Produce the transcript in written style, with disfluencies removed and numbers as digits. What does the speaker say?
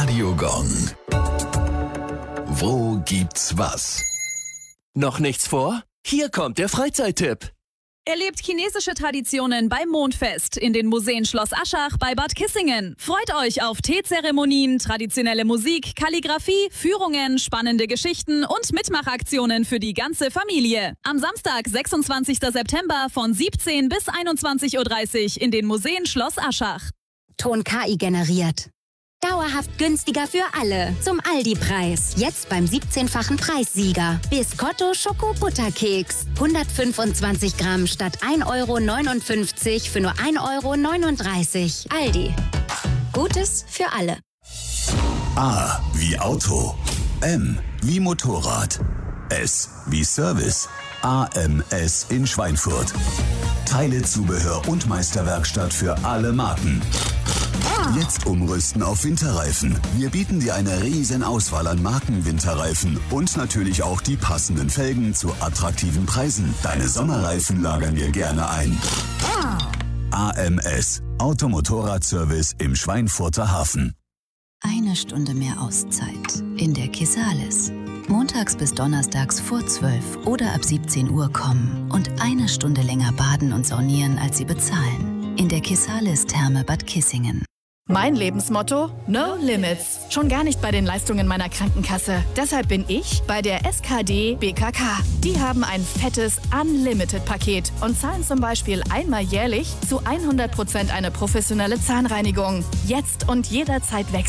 Radiogong. Wo gibt's was? Noch nichts vor? Hier kommt der Freizeittipp. Erlebt chinesische Traditionen beim Mondfest in den Museen Schloss Aschach bei Bad Kissingen. Freut euch auf Teezeremonien, traditionelle Musik, Kalligrafie, Führungen, spannende Geschichten und Mitmachaktionen für die ganze Familie. Am Samstag, 26. September von 17 bis 21.30 Uhr in den Museen Schloss Aschach. Ton KI generiert. Dauerhaft günstiger für alle. Zum Aldi-Preis. Jetzt beim 17-fachen Preissieger. Biscotto Schoko-Butterkeks. 125 Gramm statt 1,59 € für nur 1,39 €. Aldi. Gutes für alle. A wie Auto. M wie Motorrad. S wie Service. AMS in Schweinfurt. Teile, Zubehör und Meisterwerkstatt für alle Marken. Jetzt umrüsten auf Winterreifen. Wir bieten dir eine riesen Auswahl an Marken-Winterreifen und natürlich auch die passenden Felgen zu attraktiven Preisen. Deine Sommerreifen lagern wir gerne ein. AMS, Automotorradservice im Schweinfurter Hafen. 1 Stunde mehr Auszeit in der Kisalis. Montags bis donnerstags vor 12 oder ab 17 Uhr kommen und 1 Stunde länger baden und saunieren, als Sie bezahlen. In der Kisalis Therme Bad Kissingen. Mein Lebensmotto? No Limits. Schon gar nicht bei den Leistungen meiner Krankenkasse. Deshalb bin ich bei der SKD BKK. Die haben ein fettes Unlimited-Paket und zahlen zum Beispiel einmal jährlich zu 100% eine professionelle Zahnreinigung. Jetzt und jederzeit wechseln.